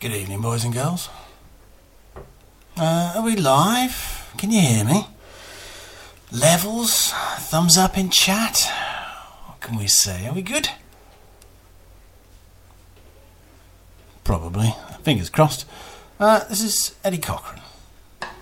Good evening, boys and girls. Are we live? Can you hear me? Levels? Thumbs up in chat? What can we say? Are we good? Probably. Fingers crossed. This is Eddie Cochran.